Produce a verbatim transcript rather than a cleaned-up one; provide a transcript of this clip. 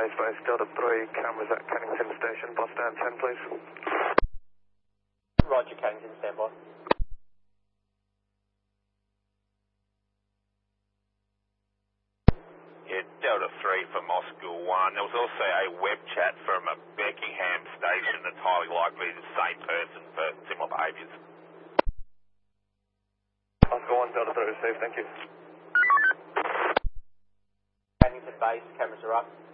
advised by Delta three, cameras at Cannington Station, bus stand ten, please. Roger, Cannington, stand by. Yeah, Delta three from Oscar one. There was also a web chat from a Beckingham station that's highly likely the same person for similar behaviours. Oscar one, Delta three received, thank you. Cannington base, cameras are up.